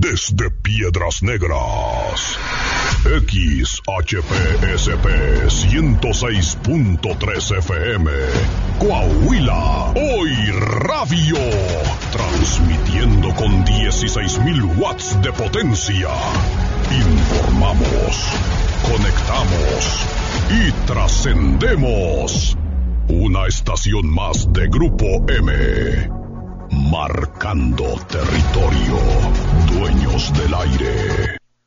desde Piedras Negras. XHPSP 106.3 FM, Coahuila, Hoy Radio, transmitiendo con 16,000 watts de potencia. Informamos, conectamos y trascendemos. Una estación más de Grupo M. Marcando territorio, dueños del aire.